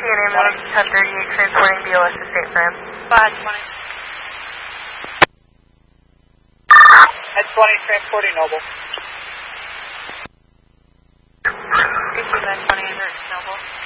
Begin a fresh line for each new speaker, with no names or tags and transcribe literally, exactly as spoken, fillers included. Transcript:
an ambulance ten thirty-eight transporting B O S to Saint Fran.
five twenty. At twenty, transporting Noble.
eighteen nine twenty, under Noble.